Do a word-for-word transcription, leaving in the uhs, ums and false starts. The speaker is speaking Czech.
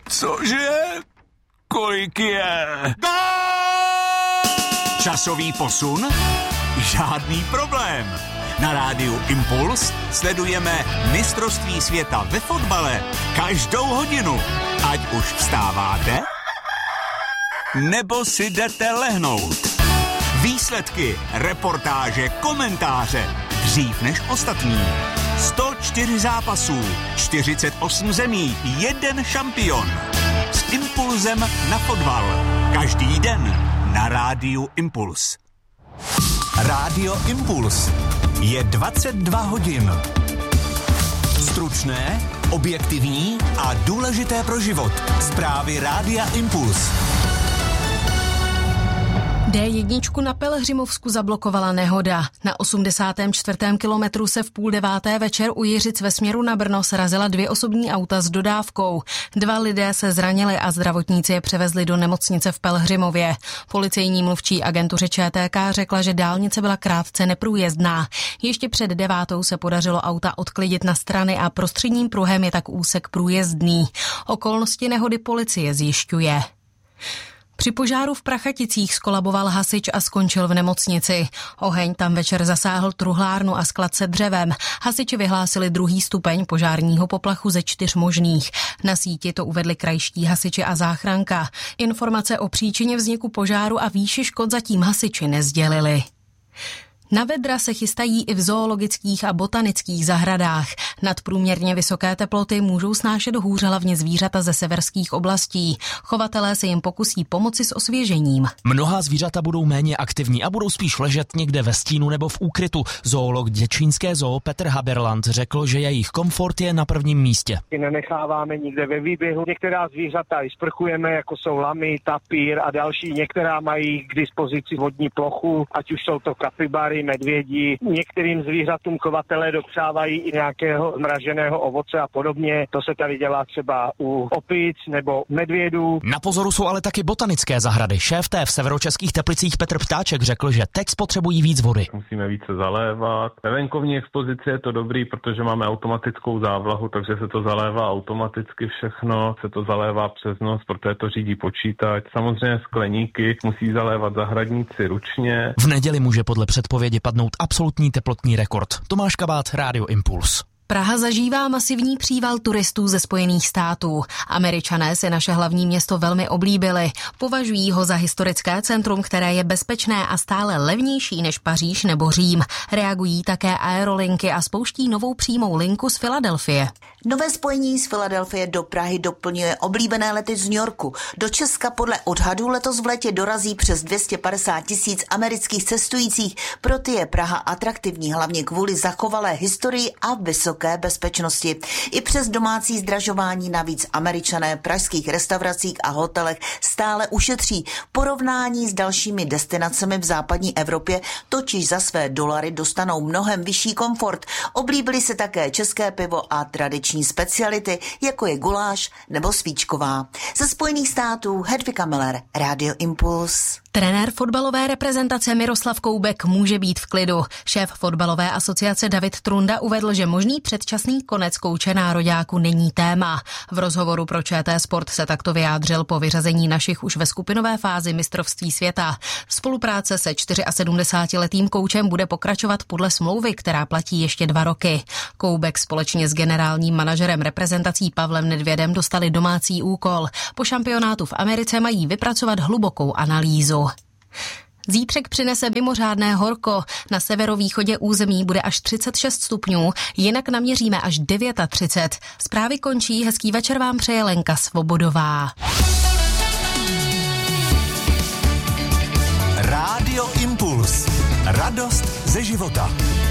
Cože? Kolik je? Gól! Časový posun? Žádný problém. Na rádiu Impuls sledujeme mistrovství světa ve fotbale každou hodinu. Ať už vstáváte, nebo si jdete lehnout. Výsledky, reportáže, komentáře. Dřív než ostatní. sto čtyři zápasů, čtyřicet osm zemí, jeden šampion. S impulzem na fotbal. Každý den na rádiu Impuls. Rádio Impuls je dvacet dva hodin. Stručné, objektivní a důležité pro život. Zprávy Rádia Impuls. dé jedna na Pelhřimovsku zablokovala nehoda. Na osmdesátém čtvrtém kilometru se v půl deváté večer u Jiřic ve směru na Brno srazila dvě osobní auta s dodávkou. Dva lidé se zranili a zdravotníci je převezli do nemocnice v Pelhřimově. Policejní mluvčí agentuře Č T K řekla, že dálnice byla krátce neprůjezdná. Ještě před devátou se podařilo auta odklidit na strany a prostředním pruhem je tak úsek průjezdný. Okolnosti nehody policie zjišťuje. Při požáru v Prachaticích skolaboval hasič a skončil v nemocnici. Oheň tam večer zasáhl truhlárnu a sklad se dřevem. Hasiči vyhlásili druhý stupeň požárního poplachu ze čtyř možných. Na síti to uvedli krajští hasiči a záchranka. Informace o příčině vzniku požáru a výši škod zatím hasiči nesdělili. Na vedra se chystají i v zoologických a botanických zahradách. Nadprůměrně vysoké teploty můžou snášet hůř hlavně zvířata ze severských oblastí. Chovatelé se jim pokusí pomoci s osvěžením. Mnohá zvířata budou méně aktivní a budou spíš ležet někde ve stínu nebo v úkrytu. Zoolog děčínské zoo Petr Haberland řekl, že jejich komfort je na prvním místě. Nenecháváme nikde ve výběhu. Některá zvířata i sprchujeme, jako jsou lamy, tapír a další. Některá mají k dispozici vodní plochu, ať už jsou to kapibary, medvědi. Některým zvířatům chovatelé dopřávají i nějakého mraženého ovoce a podobně. To se tady dělá třeba u opic nebo medvědů. Na pozoru jsou ale taky botanické zahrady. Šéf té v severočeských Teplicích Petr Ptáček řekl, že teď spotřebují víc vody. Musíme více zalévat. Ve venkovní expozici je to dobrý, protože máme automatickou závlahu, takže se to zalévá automaticky všechno, se to zalévá přes noc, protože to řídí počítač. Samozřejmě skleníky musí zalévat zahradníci ručně. V neděli může podle předpovědi padnout absolutní teplotní rekord. Tomáš Kabát, Rádio Impuls. Praha zažívá masivní příval turistů ze Spojených států. Američané si naše hlavní město velmi oblíbili. Považují ho za historické centrum, které je bezpečné a stále levnější než Paříž nebo Řím. Reagují také aerolinky a spouští novou přímou linku z Filadelfie. Nové spojení z Filadelfie do Prahy doplňuje oblíbené lety z New Yorku. Do Česka podle odhadů letos v létě dorazí přes dvě stě padesát tisíc amerických cestujících. Pro ty je Praha atraktivní hlavně kvůli zachovalé historii a vysoké bezpečnosti. I přes domácí zdražování navíc Američané v pražských restauracích a hotelech stále ušetří. V porovnání s dalšími destinacemi v západní Evropě totiž za své dolary dostanou mnohem vyšší komfort. Oblíbily se také české pivo a tradiční speciality, jako je guláš nebo svíčková. Ze Spojených států Hedvika Miller, Rádio Impuls. Trenér fotbalové reprezentace Miroslav Koubek může být v klidu. Šéf fotbalové asociace David Trunda uvedl, že možný předčasný konec kouče nároďáku není téma. V rozhovoru pro Č T Sport se takto vyjádřil po vyřazení našich už ve skupinové fázi mistrovství světa. Spolupráce se sedmdesátičtyřletým koučem bude pokračovat podle smlouvy, která platí ještě dva roky. Koubek společně s generálním manažerem reprezentací Pavlem Nedvědem dostali domácí úkol. Po šampionátu v Americe mají vypracovat hlubokou analýzu. Zítřek přinese mimořádné horko. Na severovýchodě území bude až třicet šest stupňů, jinak naměříme až třicet devět. Zprávy končí, hezký večer vám přeje Lenka Svobodová. Rádio Impuls. Radost ze života.